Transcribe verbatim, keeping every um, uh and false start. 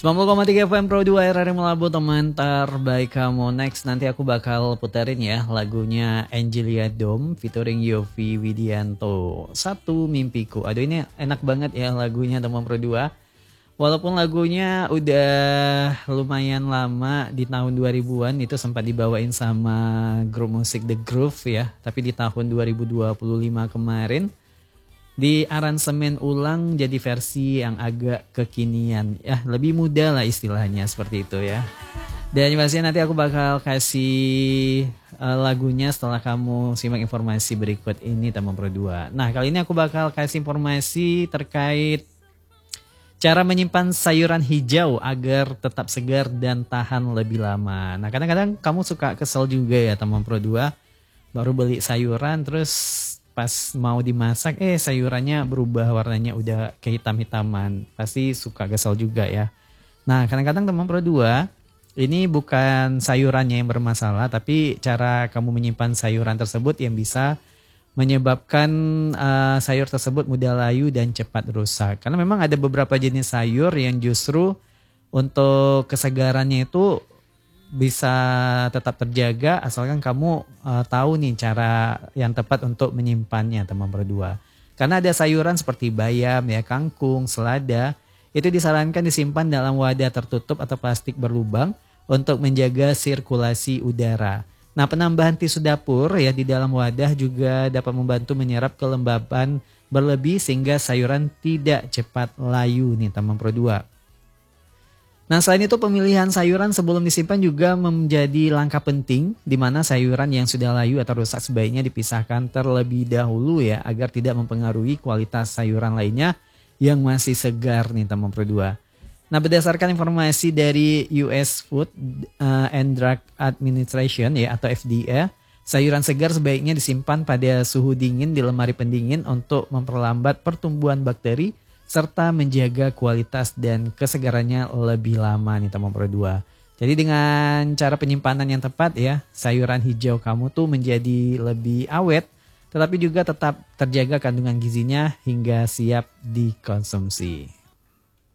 sembilan puluh koma tiga F M Pro dua R R Melabu, teman terbaik kamu. Next nanti aku bakal puterin ya lagunya Angelia Dom featuring Yovie Widianto, Satu Mimpiku. Aduh ini enak banget ya lagunya teman Pro dua. Walaupun lagunya udah lumayan lama di tahun dua ribuan, itu sempat dibawain sama grup musik The Groove ya. Tapi di tahun dua ribu dua puluh lima kemarin di aransemen ulang jadi versi yang agak kekinian ya, lebih muda lah istilahnya seperti itu ya. Dan pastinya nanti aku bakal kasih uh, lagunya setelah kamu simak informasi berikut ini teman Pro dua. Nah kali ini aku bakal kasih informasi terkait cara menyimpan sayuran hijau agar tetap segar dan tahan lebih lama. Nah kadang-kadang kamu suka kesel juga ya teman Pro dua, baru beli sayuran terus pas mau dimasak eh sayurannya berubah warnanya udah kehitam-hitaman. Pasti suka kesel juga ya. Nah kadang-kadang teman Pro dua, ini bukan sayurannya yang bermasalah, tapi cara kamu menyimpan sayuran tersebut yang bisa menyebabkan uh, sayur tersebut mudah layu dan cepat rusak. Karena memang ada beberapa jenis sayur yang justru untuk kesegarannya itu bisa tetap terjaga asalkan kamu uh, tahu nih cara yang tepat untuk menyimpannya teman Pro dua. Karena ada sayuran seperti bayam ya, kangkung, selada, itu disarankan disimpan dalam wadah tertutup atau plastik berlubang untuk menjaga sirkulasi udara. Nah, penambahan tisu dapur ya di dalam wadah juga dapat membantu menyerap kelembaban berlebih sehingga sayuran tidak cepat layu nih teman Pro dua. Nah selain itu pemilihan sayuran sebelum disimpan juga menjadi langkah penting, di mana sayuran yang sudah layu atau rusak sebaiknya dipisahkan terlebih dahulu ya agar tidak mempengaruhi kualitas sayuran lainnya yang masih segar nih teman Pro dua. Nah berdasarkan informasi dari U S Food and Drug Administration ya atau F D A, sayuran segar sebaiknya disimpan pada suhu dingin di lemari pendingin untuk memperlambat pertumbuhan bakteri serta menjaga kualitas dan kesegarannya lebih lama nih teman Pro dua. Jadi dengan cara penyimpanan yang tepat ya, sayuran hijau kamu tuh menjadi lebih awet, tetapi juga tetap terjaga kandungan gizinya hingga siap dikonsumsi.